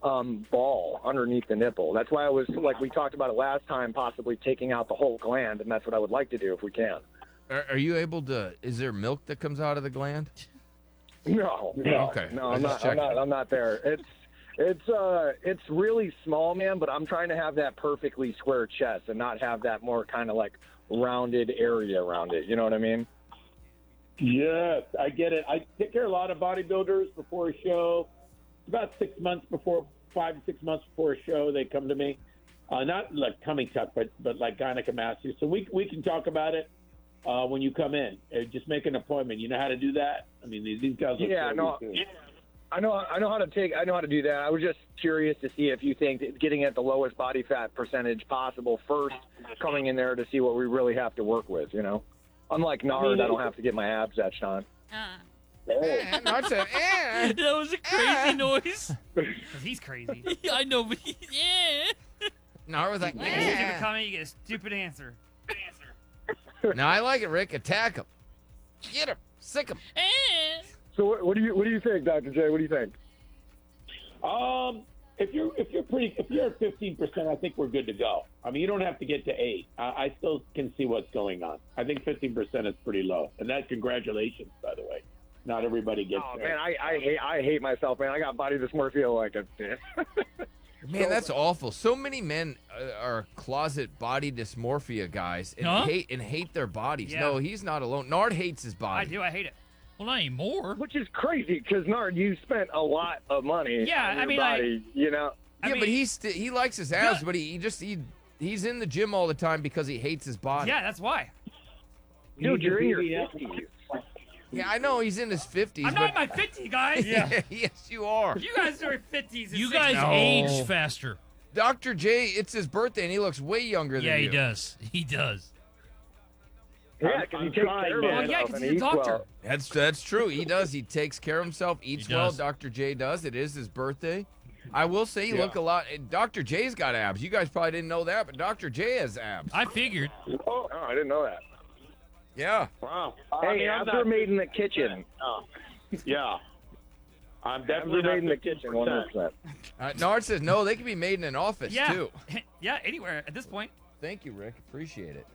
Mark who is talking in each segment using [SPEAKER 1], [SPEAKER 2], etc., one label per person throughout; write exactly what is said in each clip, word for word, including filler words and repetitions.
[SPEAKER 1] um, ball underneath the nipple. That's why I was, like we talked about it last time, possibly taking out the whole gland, and that's what I would like to do if we can.
[SPEAKER 2] Are, are you able to? Is there milk that comes out of the gland?
[SPEAKER 1] No, no,
[SPEAKER 2] Okay.
[SPEAKER 1] no,
[SPEAKER 2] I
[SPEAKER 1] I'm
[SPEAKER 2] just
[SPEAKER 1] not, I'm
[SPEAKER 2] checking.
[SPEAKER 1] not. I'm not there. It's it's uh it's really small, man. But I'm trying to have that perfectly square chest and not have that more kind of like rounded area around it. You know what I mean?
[SPEAKER 3] Yes, I get it. I take care of a lot of bodybuilders before a show. About six months before, five to six months before a show, they come to me. Uh, not like tummy tuck, but but like gynecomastia. So we we can talk about it uh, when you come in. Uh, just make an appointment. You know how to do that? I mean, these, these guys. Look
[SPEAKER 1] Yeah, no.
[SPEAKER 3] too.
[SPEAKER 1] I know, I know how to take, I know how to do that. I was just curious to see if you think that getting at the lowest body fat percentage possible first, coming in there to see what we really have to work with. You know, unlike Nard, I don't have to get my abs etched on.
[SPEAKER 4] Uh,
[SPEAKER 2] Eh, Nard said, eh.
[SPEAKER 4] that was a crazy
[SPEAKER 2] Eh.
[SPEAKER 4] noise.
[SPEAKER 5] Because he's crazy.
[SPEAKER 4] I know, but he, yeah.
[SPEAKER 2] Nard was like,
[SPEAKER 5] You get a stupid
[SPEAKER 2] eh.
[SPEAKER 5] comment, you get a stupid answer.
[SPEAKER 2] No, I like it, Rick. Attack him. Get him. Sick him.
[SPEAKER 4] Eh.
[SPEAKER 1] So what, what do you, what do you think, Doctor J? What do you think?
[SPEAKER 3] Um, if you're if you're pretty if you're at fifteen percent, I think we're good to go. I mean, you don't have to get to eight. I, I still can see what's going on. I think fifteen percent is pretty low, and that congratulations, by the way. Not everybody gets
[SPEAKER 1] Oh
[SPEAKER 3] there.
[SPEAKER 1] man, I, I hate, I hate myself, man. I got body dysmorphia like a.
[SPEAKER 2] Man, that's awful. So many men uh, are closet body dysmorphia guys and
[SPEAKER 4] Huh?
[SPEAKER 2] hate and hate their bodies.
[SPEAKER 5] Yeah.
[SPEAKER 2] No, he's not alone. Nard hates his
[SPEAKER 5] I
[SPEAKER 2] body.
[SPEAKER 5] do. I hate it.
[SPEAKER 4] Well, not anymore.
[SPEAKER 1] Which is crazy because Nard, you spent a lot of money.
[SPEAKER 5] Yeah,
[SPEAKER 1] on
[SPEAKER 5] I
[SPEAKER 1] your
[SPEAKER 5] mean, I-
[SPEAKER 1] body, you know.
[SPEAKER 5] I
[SPEAKER 2] Yeah,
[SPEAKER 5] mean,
[SPEAKER 2] but he's st- he likes his abs,
[SPEAKER 5] Good.
[SPEAKER 2] but he, he just he he's in the gym all the time because he hates his body.
[SPEAKER 5] Yeah, that's why.
[SPEAKER 1] Dude, you're in your
[SPEAKER 3] Yeah.
[SPEAKER 1] fifties.
[SPEAKER 2] Yeah, I know he's in his fifties.
[SPEAKER 5] I'm not in my fifties, guys.
[SPEAKER 2] Yeah, yes, you are.
[SPEAKER 5] You guys are in fifties. and
[SPEAKER 4] You guys
[SPEAKER 5] sixties.
[SPEAKER 2] No.
[SPEAKER 4] age faster.
[SPEAKER 2] Doctor J, it's his birthday, and he looks way younger than
[SPEAKER 4] Yeah,
[SPEAKER 2] you.
[SPEAKER 4] he does. He does.
[SPEAKER 1] Yeah, because he
[SPEAKER 3] I'm
[SPEAKER 1] takes
[SPEAKER 3] trying,
[SPEAKER 1] care of
[SPEAKER 3] man.
[SPEAKER 5] Well, yeah,
[SPEAKER 1] himself
[SPEAKER 5] 'cause
[SPEAKER 1] and
[SPEAKER 5] he's a
[SPEAKER 1] eats
[SPEAKER 5] doctor.
[SPEAKER 1] well.
[SPEAKER 2] That's that's true. He does. He takes care of himself, eats
[SPEAKER 4] He
[SPEAKER 2] well.
[SPEAKER 4] does.
[SPEAKER 2] Doctor J does. It is his birthday. I will say, you
[SPEAKER 3] Yeah.
[SPEAKER 2] look a lot. Doctor J's got abs. You guys probably didn't know that, but Doctor J has abs.
[SPEAKER 4] I figured.
[SPEAKER 1] Oh, I didn't know that.
[SPEAKER 2] Yeah.
[SPEAKER 3] Wow. I
[SPEAKER 1] Hey,
[SPEAKER 3] mean, I'm
[SPEAKER 1] abs
[SPEAKER 3] not-
[SPEAKER 1] are made in the kitchen.
[SPEAKER 3] Oh, yeah. I'm
[SPEAKER 1] Abs
[SPEAKER 3] definitely
[SPEAKER 1] are
[SPEAKER 3] not
[SPEAKER 1] made in the
[SPEAKER 3] fifteen
[SPEAKER 1] kitchen, one hundred
[SPEAKER 3] percent.
[SPEAKER 1] percent.
[SPEAKER 2] Uh, Nard says no. They can be made in an office
[SPEAKER 5] Yeah.
[SPEAKER 2] too.
[SPEAKER 5] Yeah, anywhere at this point.
[SPEAKER 2] Thank you, Rick. Appreciate it.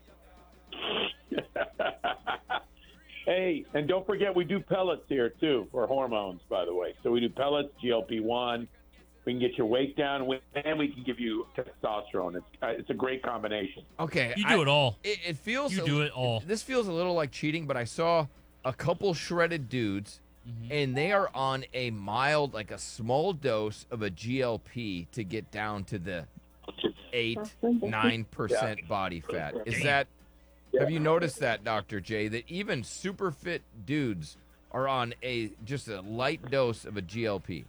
[SPEAKER 3] Hey, and don't forget we do pellets here too for hormones, by the way. So we do pellets, G L P one. We can get your weight down, and we can give you testosterone. It's uh, it's a great combination.
[SPEAKER 2] Okay.
[SPEAKER 4] You do
[SPEAKER 2] I-
[SPEAKER 4] it all.
[SPEAKER 2] It, it feels.
[SPEAKER 4] You
[SPEAKER 2] a-
[SPEAKER 4] do it all.
[SPEAKER 2] This feels a little like cheating, but I saw a couple shredded dudes, and they are on a mild, like a small dose of a G L P to get down to the eight, nine percent body fat. Is
[SPEAKER 4] Damn.
[SPEAKER 2] that? Have you noticed that, Doctor J? That even super fit dudes are on a just a light dose of a G L P.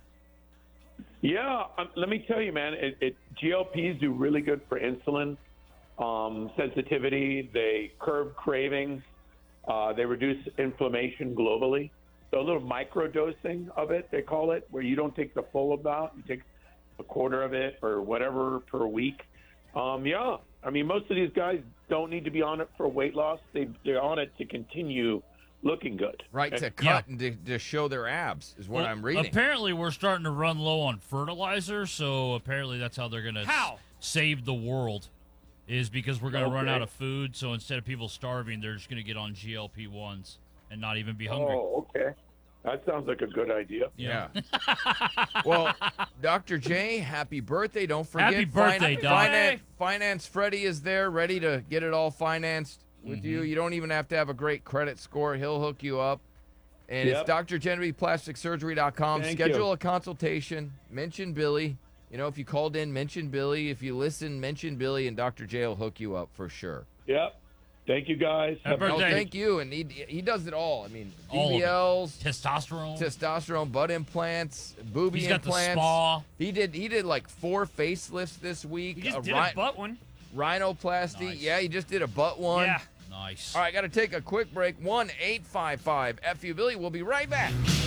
[SPEAKER 3] Yeah, um, let me tell you, man. It, it, G L Ps do really good for insulin um, sensitivity. They curb cravings. Uh, they reduce inflammation globally. So a little micro dosing of it, they call it, where you don't take the full amount. You take a quarter of it or whatever per week. Um, yeah, I mean, most of these guys don't need to be on it for weight loss. They, they're on it to continue looking good.
[SPEAKER 2] Right, to
[SPEAKER 3] And-
[SPEAKER 2] cut
[SPEAKER 4] Yeah.
[SPEAKER 2] and to, to show their abs is what
[SPEAKER 4] Well,
[SPEAKER 2] I'm reading.
[SPEAKER 4] Apparently, we're starting to run low on fertilizer, so apparently that's how they're going to
[SPEAKER 5] How?
[SPEAKER 4] save the world, is because we're going to run
[SPEAKER 3] Okay.
[SPEAKER 4] out of food. So instead of people starving, they're just going to get on G L P ones and not even be hungry.
[SPEAKER 3] Oh, okay. That sounds like a good idea.
[SPEAKER 2] Yeah. Well, Doctor J, happy birthday. Don't forget.
[SPEAKER 4] Happy birthday,
[SPEAKER 2] fin-
[SPEAKER 4] Doc.
[SPEAKER 2] Finance, Finance Freddy is there, ready to get it all financed with
[SPEAKER 4] Mm-hmm.
[SPEAKER 2] you. You don't even have to have a great credit score. He'll hook you up. And it's
[SPEAKER 3] Yep.
[SPEAKER 2] D R Genevieve Plastic Surgery dot com.
[SPEAKER 3] Thank
[SPEAKER 2] Schedule
[SPEAKER 3] you.
[SPEAKER 2] a consultation. Mention Billy. You know, if you called in, mention Billy. If you listen, mention Billy, and Doctor J will hook you up for sure.
[SPEAKER 3] Yep. Thank you, guys.
[SPEAKER 4] Happy
[SPEAKER 3] Have-
[SPEAKER 2] Oh,
[SPEAKER 4] birthday.
[SPEAKER 2] thank you. And he, he does it all. I mean,
[SPEAKER 4] All of it.
[SPEAKER 2] B B Ls.
[SPEAKER 4] Testosterone.
[SPEAKER 2] Testosterone, butt implants, booby
[SPEAKER 4] He's got the
[SPEAKER 2] implants.
[SPEAKER 4] spa.
[SPEAKER 2] He did he did like four facelifts this week.
[SPEAKER 5] You just
[SPEAKER 2] a
[SPEAKER 5] did
[SPEAKER 2] rhi-
[SPEAKER 5] a butt one.
[SPEAKER 2] rhinoplasty.
[SPEAKER 4] Nice.
[SPEAKER 2] Yeah, he just did a butt one.
[SPEAKER 5] Yeah.
[SPEAKER 4] Nice.
[SPEAKER 2] All right, got to take a quick break. one eight five five F U Billy. We'll be right back.